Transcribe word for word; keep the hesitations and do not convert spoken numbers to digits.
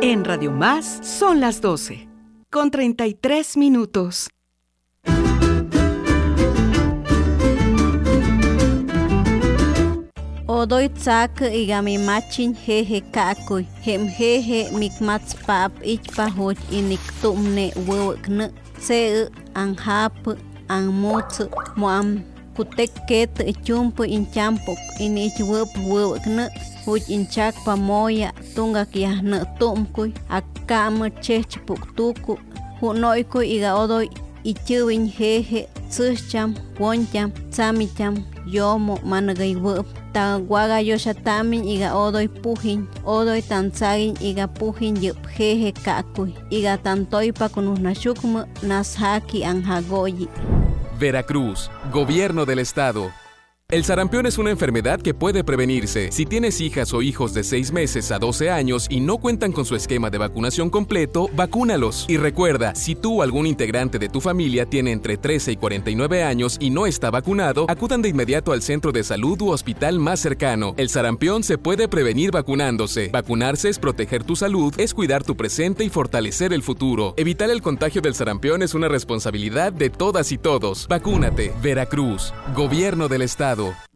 En Radio Más son las doce, con treinta y tres minutos. Odoy tsak igami machin jeje kakoy hem jeje mikmats pap ichpa hoj inik tumne wewkne se anhap anmuts moam kutek ket chumpo inchampok inich wep wewkne hoj inchak pamoya tunga kiahne tumkuy akam chechpuk tuku hunoyko iga odoy ichuwin jeje tsucham woncham tsamicham yomo managay wep ta guaga yoshatamin iga odoy pujin odoy tanzagin iga pujin yup jeje kakuy iga tantoy pa kunusnashukmu nashaki anjagoyi. Veracruz, Gobierno del Estado. El sarampión es una enfermedad que puede prevenirse. Si tienes hijas o hijos de seis meses a doce años y no cuentan con su esquema de vacunación completo, vacúnalos. Y recuerda, si tú o algún integrante de tu familia tiene entre trece y cuarenta y nueve años y no está vacunado, acudan de inmediato al centro de salud u hospital más cercano. El sarampión se puede prevenir vacunándose. Vacunarse es proteger tu salud, es cuidar tu presente y fortalecer el futuro. Evitar el contagio del sarampión es una responsabilidad de todas y todos. Vacúnate. Veracruz, Gobierno del Estado.